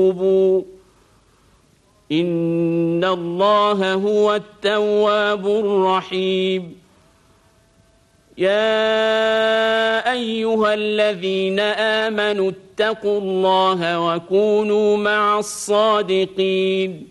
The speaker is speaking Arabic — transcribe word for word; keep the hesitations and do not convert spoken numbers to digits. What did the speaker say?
إن الله هو التواب الرحيم يا أيها الذين آمنوا اتقوا الله وكونوا مع الصادقين